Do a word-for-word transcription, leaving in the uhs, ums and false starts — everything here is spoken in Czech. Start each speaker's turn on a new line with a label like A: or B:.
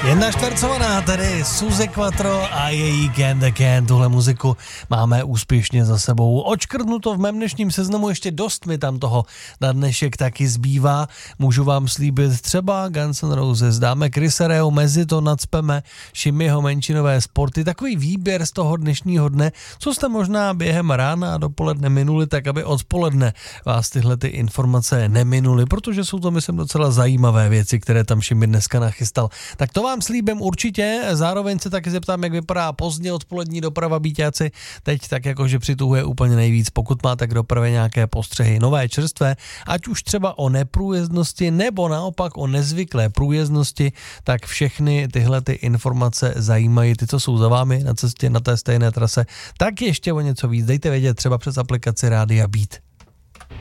A: Jedna čtvrcovaná, tedy Suzy Quattro a její Can the Can. Tuhle muziku máme úspěšně za sebou. Očkrtnuto v mém dnešním seznamu, ještě dost mi tam toho na dnešek taky zbývá. Můžu vám slíbit třeba Guns N' Roses, dáme Chrisa Reo, mezi to nacpeme Šimiho menšinové sporty. Takový výběr z toho dnešního dne, co jste možná během rána a dopoledne minuli, tak aby odpoledne vás tyhle ty informace neminuly, protože jsou to, myslím, docela zajímavé věci, které tam Šimi dneska nachystal. Tak to vám slíbím určitě, zároveň se taky zeptám, jak vypadá pozdně odpolední doprava, bíťáci, teď tak jakože přituhuje úplně nejvíc. Pokud máte k dopravě nějaké postřehy nové, čerstvé, ať už třeba o neprůjezdnosti nebo naopak o nezvyklé průjezdnosti, tak všechny tyhle ty informace zajímají, ty, co jsou za vámi na cestě na té stejné trase, tak ještě o něco víc dejte vědět třeba přes aplikaci Rádia Beat.